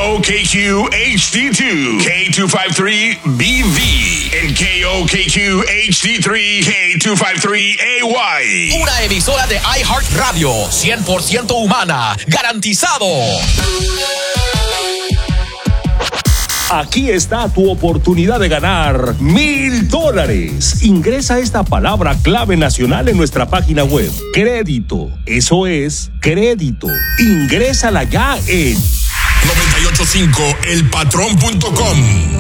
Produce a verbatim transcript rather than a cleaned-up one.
O K Q H D two, K two fifty-three B V, and K O K Q H D three, K two fifty-three A Y. Una emisora de iHeartRadio, cien por ciento humana, garantizado. Aquí está tu oportunidad de ganar mil dólares. Ingresa esta palabra clave nacional en nuestra página web. Crédito. Eso es crédito. Ingrésala ya en noventa y ocho punto cinco el patrón punto com.